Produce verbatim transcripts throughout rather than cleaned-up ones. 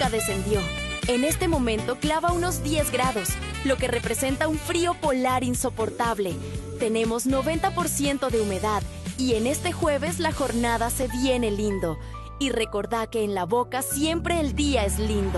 nunca descendió. En este momento clava unos diez grados, lo que representa un frío polar insoportable. Tenemos noventa por ciento de humedad y en este jueves la jornada se viene lindo. Y recordá que en la boca siempre el día es lindo.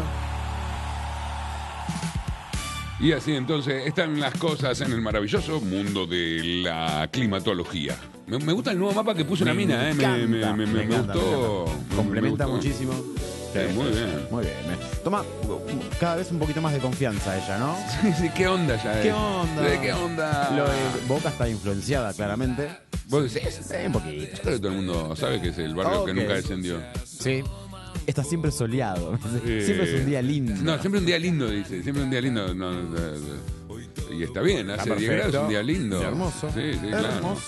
Y así entonces están las cosas en el maravilloso mundo de la climatología. Me, me gusta el nuevo mapa que puso Me una mina, ¿eh? Me, encanta, me, me, me, me encanta, gustó. me encanta. Me- Complementa me gustó. muchísimo. Sí, muy bien. Muy bien. me- Toma cada vez un poquito más de confianza ella, ¿no? Sí, sí, ¿qué onda ya? ¿Qué eh? onda? Sí, ¿Qué onda? Lo de Boca está influenciada, claramente. ¿Vos decís? Sí, un poquito. Yo creo que todo el mundo sabe que es el barrio Ok. que nunca descendió. Sí. Está siempre soleado. Eh, Siempre es un día lindo. No, siempre un día lindo, dice. Siempre un día lindo. No, no, no, no. Y está bien, hace Está diez grados, perfecto. un día lindo. Hermoso. Sí, sí, claro. Hermoso.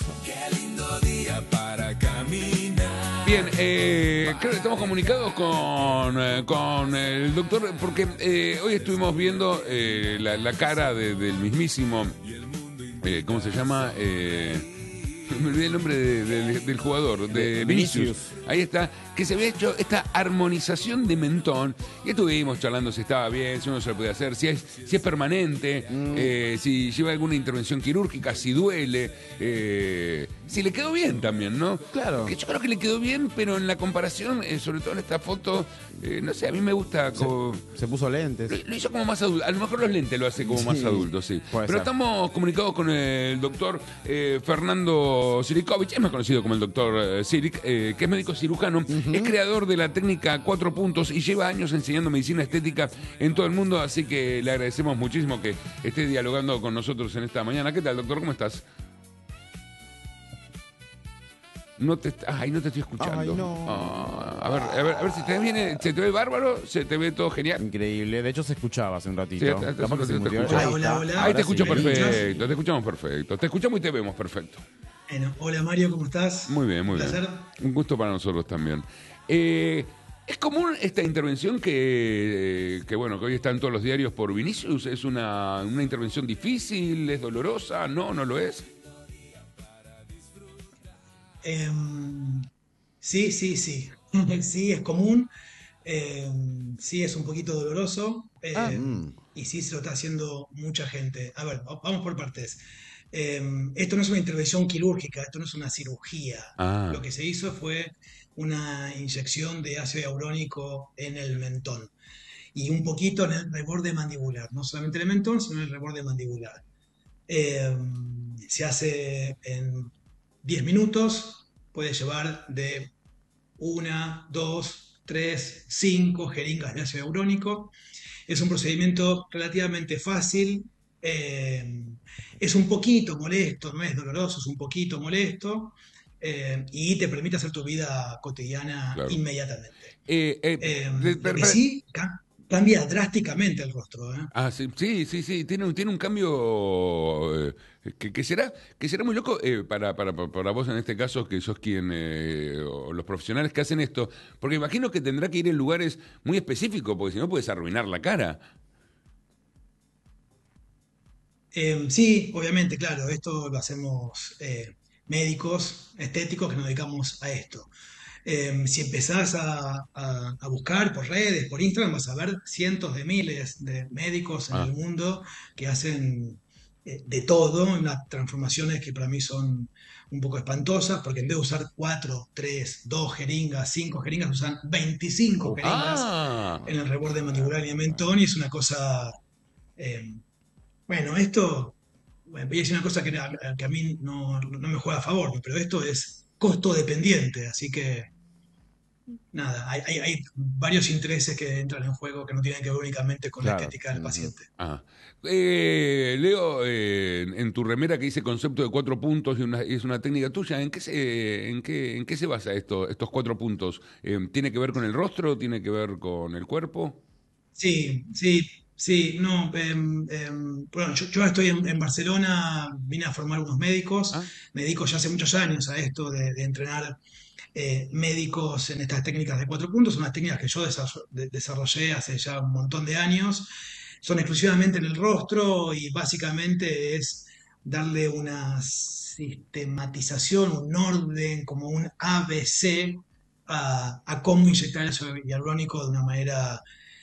Bien, eh, creo que estamos comunicados con, eh, con el doctor, porque eh, hoy estuvimos viendo eh, la, la cara de- del mismísimo, eh, ¿cómo se llama? Eh, me olvidé el nombre de- de- del jugador, de De Vinicius. Vinicius. Ahí está, que se había hecho esta armonización de mentón. Y estuvimos charlando si estaba bien, si uno se lo podía hacer, si es, si es permanente, eh, si lleva alguna intervención quirúrgica, si duele, eh, si le quedó bien también, ¿no? Claro. Que yo creo que le quedó bien, pero en la comparación, eh, sobre todo en esta foto, eh, no sé, a mí me gusta como... Se puso lentes. Lo, lo hizo como más adulto. A lo mejor los lentes lo hace como más Sí, adulto, sí. puede Pero ser. estamos comunicados con el doctor eh, Fernando Sirikovich, es más conocido como el doctor eh, Sirik, eh, que es médico cirujano, es creador de la técnica cuatro puntos y lleva años enseñando medicina estética en todo el mundo, así que le agradecemos muchísimo que esté dialogando con nosotros en esta mañana. ¿Qué tal, doctor? ¿Cómo estás? No te, ay, no te estoy escuchando. Ay, no. Ah, a ver, a ver, a ver si te viene, se te ve bárbaro, se te ve todo genial. Increíble. De hecho, se escuchaba hace un ratito. Sí, hasta- hasta Capaz que hace se un ratito murió. te Ahí escucho. está. Hola, hola. Ahí Ahora te escucho sí. perfecto, te escuchamos perfecto. Te escuchamos y te vemos perfecto. Bueno, hola Mario, ¿cómo estás? Muy bien, muy Un bien. placer. Un gusto para nosotros también. Eh, ¿Es común esta intervención que, que, bueno, que hoy está en todos los diarios por Vinicius? ¿Es una, una intervención difícil? ¿Es dolorosa? ¿No? ¿No lo es? Em, sí, sí, sí. Sí, es común. Em, sí, es un poquito doloroso. Ah, em, mm. y sí, se lo está haciendo mucha gente. A ver, va- vamos por partes. Em, esto no es una intervención quirúrgica, esto no es una cirugía. Ah, Lo que se hizo fue una inyección de ácido hialurónico en el mentón y un poquito en el reborde mandibular. No solamente en el mentón, sino en el reborde mandibular. Em, se hace en diez minutos, puede llevar de una, dos, tres, cinco jeringas de ácido hialurónico. Es un procedimiento relativamente fácil, eh, es un poquito molesto, no es doloroso, es un poquito molesto, eh, y te permite hacer tu vida cotidiana claro. inmediatamente. Eh, eh, Eh, de- lo per- que per- sí ca- cambia drásticamente el rostro, ¿eh? Ah, sí, sí, sí, sí, tiene, un- tiene un cambio eh, que, que será que será muy loco eh, para, para, para vos en este caso, que sos quien, eh, o los profesionales que hacen esto, porque imagino que tendrá que ir en lugares muy específicos, porque si no puedes arruinar la cara. Eh, sí, obviamente, claro, esto lo hacemos eh, médicos, estéticos que nos dedicamos a esto. Eh, si empezás a, a- a buscar por redes, por Instagram, vas a ver cientos de miles de médicos en Ah, el mundo que hacen eh, de todo, unas transformaciones que para mí son un poco espantosas, porque en vez de usar cuatro, tres, dos jeringas, cinco jeringas, usan veinticinco Uf. jeringas ah, en el reborde mandibular y el mentón, y es una cosa... eh, bueno, esto, bueno, voy a decir una cosa que, a, que a mí no, no me juega a favor, ¿no? Pero esto es costo dependiente, así que nada, hay, hay- hay varios intereses que entran en juego que no tienen que ver únicamente con la Claro. estética del Ujú. paciente. ah. Eh, Leo, eh, en tu remera que dice concepto de cuatro puntos y, una- y es una técnica tuya, ¿en qué se, en qué, en qué se basa esto, estos cuatro puntos? Eh, ¿tiene que ver con el rostro? ¿Tiene que ver con el cuerpo? Sí, sí, sí, no, em, em, bueno, yo, yo estoy en, en Barcelona, vine a formar unos médicos, Ah, me dedico ya hace muchos años a esto de, de entrenar eh, médicos en estas técnicas de cuatro puntos, son unas técnicas que yo desarro- de- desarrollé hace ya un montón de años, son exclusivamente en el rostro y básicamente es darle una sistematización, un orden, como un A B C a, a cómo inyectar el ácido hialurónico de una manera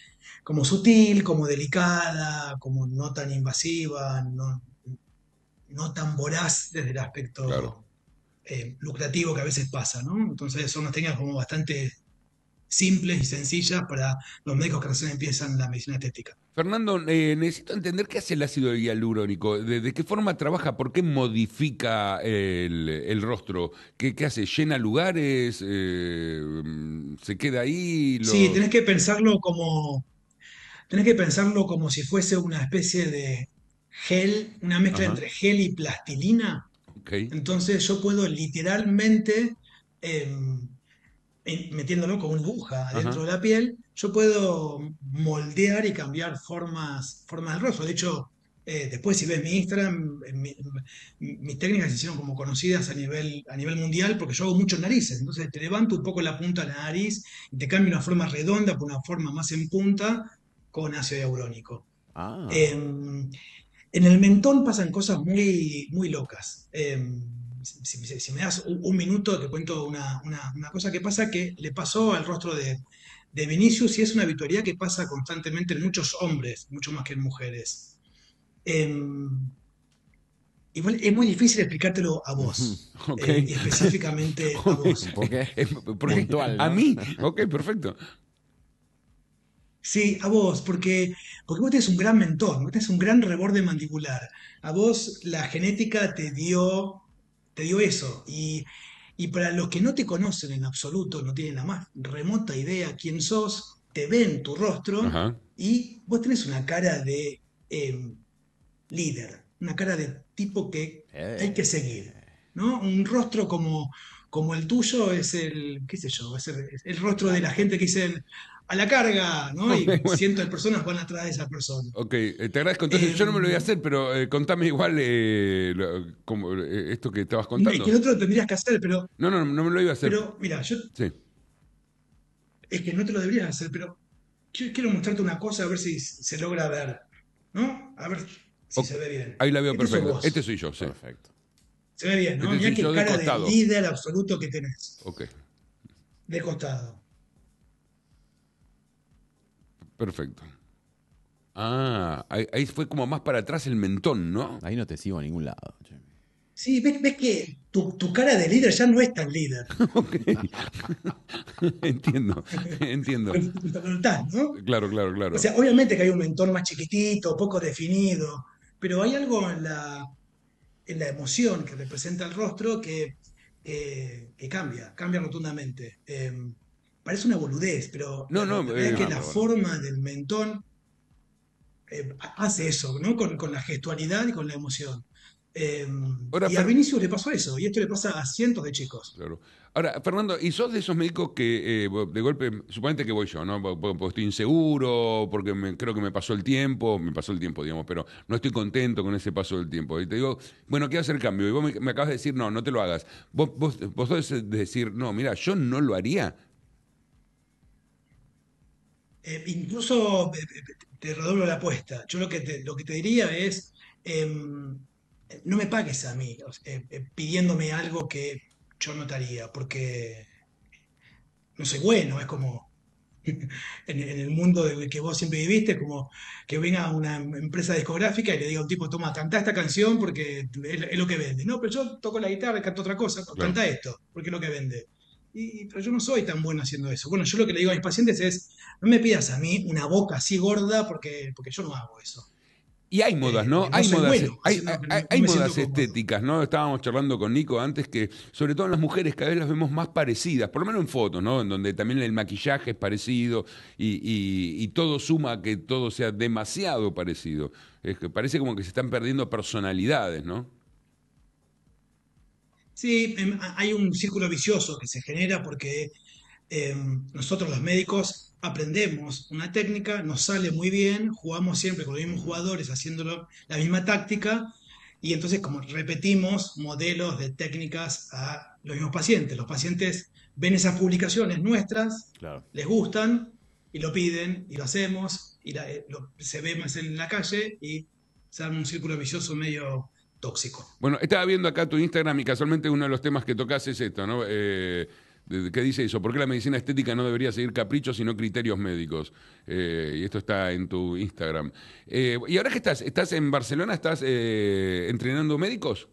como sutil, como delicada, como no tan invasiva, no, no tan voraz desde el Claro. aspecto eh, lucrativo que a veces pasa, ¿no? Entonces son unas técnicas como bastante simples y sencillas para los médicos que recién empiezan la medicina estética. Fernando, eh, necesito entender qué hace el ácido hialurónico, de, de qué forma trabaja, por qué modifica el, el rostro, qué, qué hace, llena lugares, eh, mm, se queda ahí, Sí, lo... tenés que pensarlo como, tenés que pensarlo como si fuese una especie de gel, una mezcla Ajá, entre gel y plastilina. ok, Entonces yo puedo literalmente, em, en- metiéndolo con una aguja ajá, adentro de la piel, yo puedo moldear y cambiar formas, formas del rostro. De hecho, eh, después si ves mi Instagram, eh, mi- mi- mis técnicas se hicieron como conocidas a nivel, a nivel mundial porque yo hago muchas narices. Entonces te levanto un poco la punta de la nariz y te cambio una forma redonda por una forma más en punta con ácido hialurónico. Ah, Em, en el mentón pasan cosas muy, muy locas. Eh, si, si- si me das un, un minuto, te cuento una, una- una cosa que pasa que le pasó al rostro de, de Vinicius y es una habitualidad que pasa constantemente en muchos hombres, mucho más que en mujeres. Eh, igual es muy difícil explicártelo a vos, ok, eh, y específicamente a ¿y vos. por qué? Eh, porque Puntual, a ¿no? mí, ok, perfecto, Sí, a vos, porque, porque vos tenés un gran mentor, vos tenés un gran reborde mandibular. A vos la genética te dio, te dio eso. Y, y para los que no te conocen en absoluto, no tienen la más remota idea quién sos, te ven tu rostro ajá, y vos tenés una cara de eh, líder, una cara de tipo que hay que seguir, Eh, ¿no? Un rostro como, como el tuyo es el, qué sé yo, es el, es el rostro de la gente que dicen a la carga, ¿no? ok, Y bueno. cientos de personas van atrás de esa persona. Ok, eh, te agradezco. Entonces, Eh, yo no me lo voy a hacer, pero eh, contame igual eh, lo- como, eh, esto que estabas y que contando. el otro lo tendrías que hacer, pero, No, no, no me lo iba a hacer. pero mira, yo Sí. es que no te lo deberías hacer, pero quiero, quiero mostrarte una cosa a ver si se logra ver, ¿no? A ver si Ok, se ve bien. ahí la veo Este sos perfecto. Este vos. soy yo, sí. perfecto. Se ve bien, ¿no? Este Mirá soy qué yo de cara de costado. líder absoluto que tenés, Ok, de costado. perfecto. Ah, ahí, ahí fue como más para atrás el mentón, ¿no? Ahí no te sigo a ningún lado. Che. Sí, ves, ves que tu, tu cara de líder ya no es tan líder. Ok. Entiendo, entiendo. Lo notás, ¿no? Claro, claro, O claro. sea, obviamente que hay un mentón más chiquitito, poco definido, pero hay algo en la, en la emoción que representa el rostro que, que, que cambia, cambia rotundamente. Eh, parece una boludez, pero No, la, la no, verdad es eh, que Ah, la pero bueno. forma del mentón eh, hace eso, ¿no? Con, con la gestualidad y con la emoción. Eh, ahora, y a Fer- Vinicius le pasó eso, y esto le pasa a cientos de chicos. Claro. Ahora, Fernando, ¿y sos de esos médicos que eh, de golpe, suponete que voy yo, ¿no? Porque, porque estoy inseguro, porque me- creo que me pasó el tiempo, me pasó el tiempo, digamos, pero no estoy contento con ese paso del tiempo. Y te digo, bueno, quiero hacer cambio. Y vos me, me acabas de decir, no, no te lo hagas. Vos, vos, vos sos de decir, no, mira, yo no lo haría. Eh, incluso eh, te redoblo la apuesta. Yo lo que te, lo que te diría es, eh, no me pagues a mí, o sea, eh, eh, pidiéndome algo que yo no te haría, porque no soy bueno, es como en, en el mundo del que vos siempre viviste, es como que venga una empresa discográfica y le diga a un tipo, toma, canta esta canción porque es, es lo que vende. No, pero yo toco la guitarra y canto otra cosa, Claro. canta esto, porque es lo que vende. Y, pero yo no soy tan bueno haciendo eso. Bueno, yo lo que le digo a mis pacientes es, no me pidas a mí una boca así gorda porque, porque yo no hago eso. Y hay modas, Eh, ¿no? porque no Hay soy modas, bueno hay, haciendo hay, lo que no, hay- me no hay me siento modas cómodo. estéticas, ¿no? Estábamos charlando con Nico antes que, sobre todo en las mujeres, cada vez las vemos más parecidas, por lo menos en fotos, ¿no? En donde también el maquillaje es parecido y, y- y todo suma a que todo sea demasiado parecido. Es que parece como que se están perdiendo personalidades, ¿no? Sí, em, a- hay un círculo vicioso que se genera porque eh, nosotros los médicos aprendemos una técnica, nos sale muy bien, jugamos siempre con los mismos jugadores haciéndolo la misma táctica y entonces como repetimos modelos de técnicas a los mismos pacientes. Los pacientes ven esas publicaciones nuestras, Claro. les gustan y lo piden y lo hacemos y la- eh, lo- se ve más en la calle y se arma un círculo vicioso medio tóxico. Bueno, estaba viendo acá tu Instagram y casualmente uno de los temas que tocas es esto, ¿no? Eh, de- ¿qué dice eso? ¿Por qué la medicina estética no debería seguir caprichos sino criterios médicos? Eh, y esto está en tu Instagram. Eh, ¿Y ahora qué estás? ¿Estás en Barcelona? ¿Estás eh, entrenando médicos?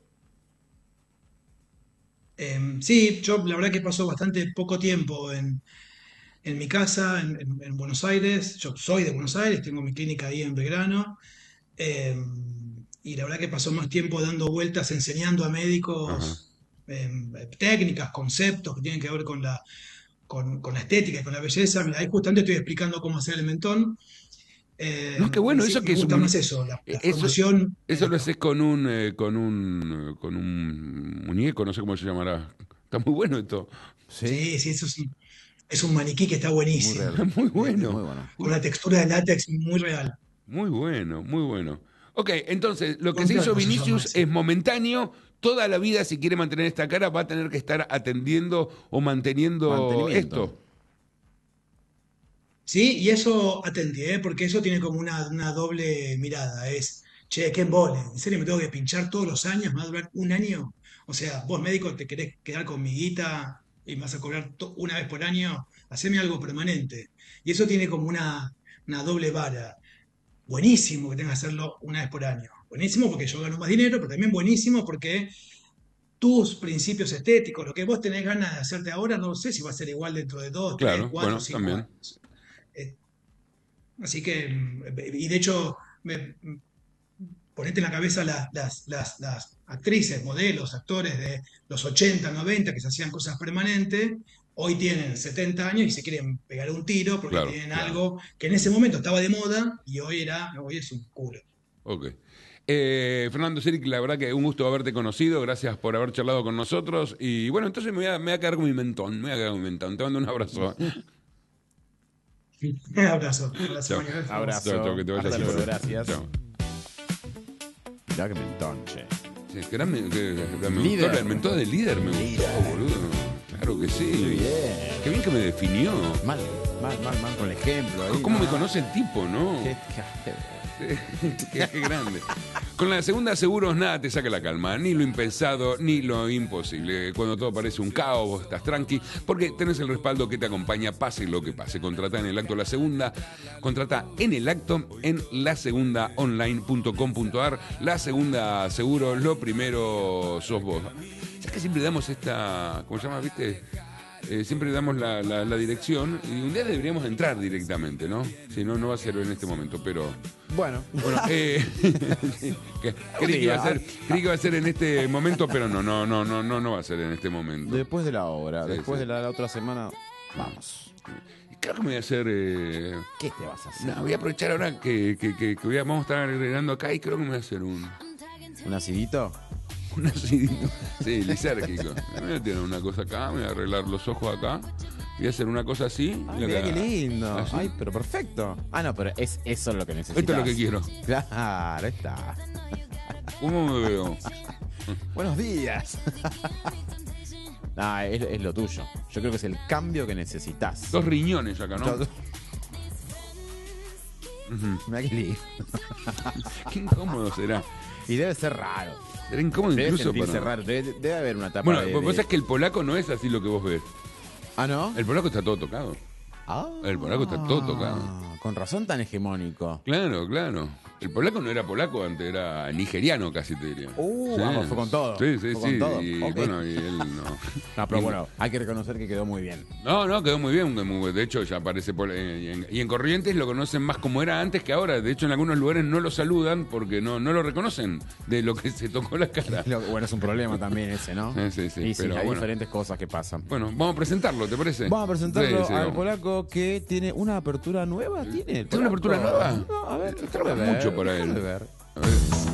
Eh, sí, yo la verdad que paso bastante poco tiempo en, en mi casa, en, en- en Buenos Aires. Yo soy de Buenos Aires, tengo mi clínica ahí en Belgrano. Eh, y la verdad que paso más tiempo dando vueltas, enseñando a Ajá. médicos eh, técnicas, conceptos que tienen que ver con la, con, con la estética y con la belleza. Mira, ahí justamente estoy explicando cómo hacer el mentón. Eh, No, qué y bueno, sí, eso me que es un gusta muñe- más eso, la, eh, la Eso, formación eso lo médica. haces con un, eh, con un, con un muñeco, no sé cómo se llamará. Está muy bueno esto. Sí, Sí, sí, eso es un, es un maniquí que está muy buenísimo, real. Muy de- de- bueno. Muy bueno. con una textura de látex muy real. Muy bueno, muy bueno. Ok, entonces, lo que se hizo Contrato se llama Vinicius ese. es momentáneo. Toda la vida, si quiere mantener esta cara, va a tener que estar atendiendo o manteniendo Mantenimiento. esto. Sí, y eso atendí, ¿eh? Porque eso tiene como una, una doble mirada. Es, che, qué embole, ¿en serio me tengo que pinchar todos los años? ¿Me va a durar un año? O sea, vos médico te querés quedar con mi guita y me vas a cobrar to- una vez por año, haceme algo permanente. Y eso tiene como una, una doble vara. Buenísimo que tengas que hacerlo una vez por año. Buenísimo porque yo gano más dinero, pero también buenísimo porque tus principios estéticos, lo que vos tenés ganas de hacerte ahora, no sé si va a ser igual dentro de dos, tres, Claro, cuatro, bueno, cinco también. años. Eh, Así que, mm, y de hecho, me, ponete en la cabeza las, las, las, las actrices, modelos, actores de los ochenta, noventa que se hacían cosas permanentes, hoy tienen setenta años y se quieren pegar un tiro porque Claro, tienen claro. algo que en ese momento estaba de moda y hoy era, hoy es un culo. Ok. Eh, Fernando Siric, la verdad que un gusto haberte conocido. Gracias por haber charlado con nosotros. Y bueno, entonces me voy a, me voy a quedar con mi mentón. Me voy a quedar con mi mentón. Te mando un abrazo. Un abrazo, abrazo, Chao. Mario, gracias. Abrazo. Chao, chao, que te vaya Hasta súper luego, bien. gracias. Chao. Mirá que mentón, che. Sí, que era me- que- que- me Líder. gustó, el mentón de líder me gustó, Líder. boludo. Claro que sí. Muy bien. Qué bien que me definió. Mal, mal, mal, mal con el ejemplo ahí. ¿Cómo ¿no? me conoce el tipo, no? Qué- qué- qué, qué grande. Con la segunda seguros nada te saca la calma, ni lo impensado, ni lo imposible. Cuando todo parece un caos, vos estás tranqui, porque tenés el respaldo que te acompaña, pase lo que pase. Contrata en el acto la segunda, contrata en el acto en la segunda online punto com punto ar. La segunda seguro, lo primero sos vos. ¿Sabes que siempre damos esta, ¿cómo se llama, viste? Eh, siempre damos la, la- la dirección y un día deberíamos entrar directamente, ¿no? Si no, no va a ser en este momento, pero... Bueno, Bueno, eh, sí, que- creí, que iba a ser, creí que iba a ser en este momento, pero no, no, no, no, no, no va a ser en este momento. después de la hora, Sí, después sí. de la, la otra semana, vamos. Creo que me voy a hacer... eh, ¿Qué te vas a hacer? no, voy a aprovechar ahora que, que, que- que voy a- vamos a estar agregando acá y creo que me voy a hacer un... ¿Un acidito? Un acidito. Sí, lisérgico. Me voy a tirar una cosa acá, me voy a arreglar los ojos acá. Voy a hacer una cosa así. Ay, y mirá acá- qué lindo. así. Ay, pero perfecto. Ah, no, pero es eso es lo que necesitas. Esto es lo que quiero. Claro, ahí está. ¿Cómo me veo? Buenos días. Ah, es, es lo tuyo. Yo creo que es el cambio que necesitas. Dos riñones acá, ¿no? Todo- Ujú. Mirá qué lindo. Qué incómodo será. Y debe ser raro. Será incómodo Debe incluso sentirse para... raro. Debe, debe haber una etapa Bueno, de, vos de- sabés que el polaco no es así lo que vos ves. Ah, ¿no? El polaco está todo tocado. Ah. el polaco está todo tocado. Con razón tan hegemónico. Claro, claro. El polaco no era polaco antes, era nigeriano casi te diría. Uh, vamos, fue con todo. Sí, sí, Fue con sí. todo. Y Ok. bueno, y él no. No, pero Y- bueno, hay que reconocer que quedó muy bien. No, no, quedó muy bien. muy- De hecho, ya aparece. Por, eh, y, en, y en Corrientes lo conocen más como era antes que ahora. De hecho, en algunos lugares no lo saludan porque no, no lo reconocen de lo que se tocó la cara. Lo- bueno, es un problema también ese, ¿no? Sí, sí, sí, Y sí, pero hay bueno. diferentes cosas que pasan. Bueno, vamos a presentarlo, ¿te parece? Vamos a presentarlo Sí, sí, al vamos. polaco que tiene una apertura nueva. ¿Tiene? el ¿Tiene una polaco? apertura nueva? No, a ver, Trabaja déjame ver, mucho para él. déjame ver. A ver.